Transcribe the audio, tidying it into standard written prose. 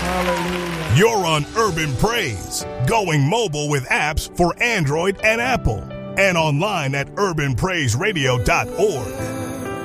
Hallelujah. You're on Urban Praise, going mobile with apps for Android and Apple, and online at urbanpraiseradio.org.